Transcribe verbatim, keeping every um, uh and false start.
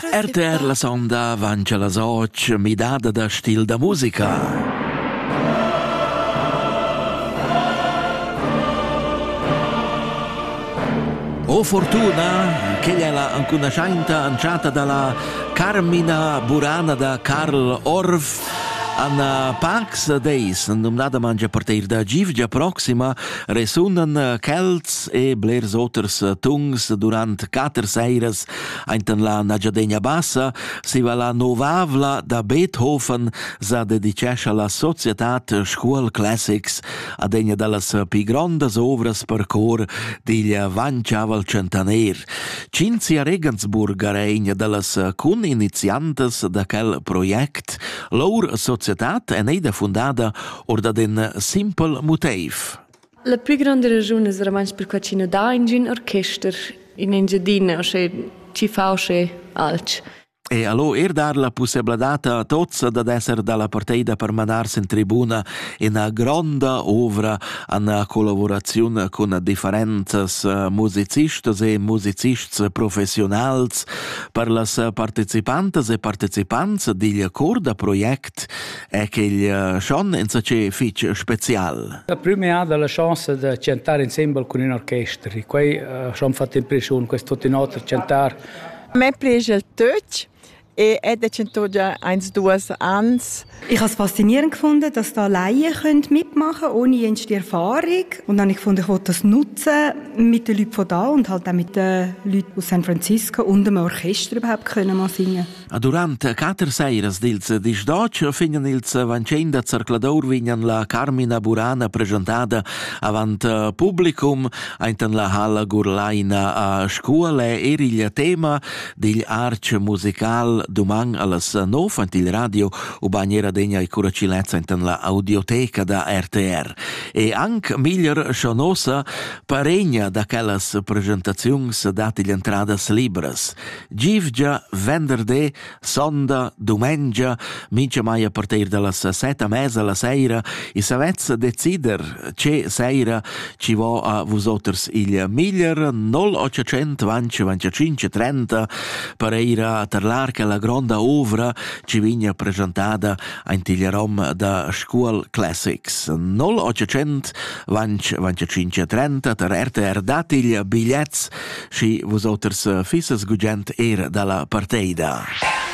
R T R la sonda vancia la soc midada da stil da musica. O fortuna, che è la conoscenza anciata dalla Carmina Burana da Karl Orff. An Pax Days, numnada mangia partir da Givgia proxima, resunan Celts e blers oters tungs durant quater seiras einten la Nagiadegna Bassa, si va la novavla da Beethoven sa dedicescha la Societat School Classics, adegna dallas pi grondas ovras per cor diglia vanciaval centaner. Cinzia Regensburg regna dallas cun iniziantes da quel project, lor societat è neida fundada or da den simple motiv. La più grande ragione è veramente perché ci non dà in un orchestra, in Engiadina, o se ci fa o se alc. E allo er dar la possibilità a tots ad esser dalla partita per mandarsi in tribuna in una gronda ovra in collaborazione con differenti musicisti e musicisti professionali per le partecipanti e partecipanti del corda project è che il schon in sé fic speciale. La prima ha la chance di cantare insieme con un'orchestra e qui uh, schon fatto impressione questo tenore cantare. A me piace il touch. E è già eins, duas, ans. Ich habe es faszinierend gefunden, dass da Laien mitmachen können, ohne jüngste Erfahrung. Und dann habe ich gefunden, ich wollte das nutzen mit den Leuten von da und halt auch mit den Leuten aus San Francisco und dem Orchester überhaupt können mal singen. Durant quater seiras dils disdoc finen ils vancenda cerclador vignan la Carmina Burana presentada avant publicum einten la Halla Gurlaina a scuole eri il tema digl arch musical domang allas nov ant il radio u bagnera degna i curacilezza enten la audioteca da R T R e anc miglior schonosa paregna da quellas presentazions dat il entradas libres. Givgia venerdì sonda, domengia, mince mai a partir dallas seta mesa la seira, i savets decider che seira ci va a vosoters il miglior nol ottocento venti venticinque trenta per ir a tarlar che la gronda ovra ci vigna presentata in tigliarom da School Classics. nol ottocento venti venticinque trenta ter R T R datiglia bigliets sci vosoters fisses gugent er dalla partida.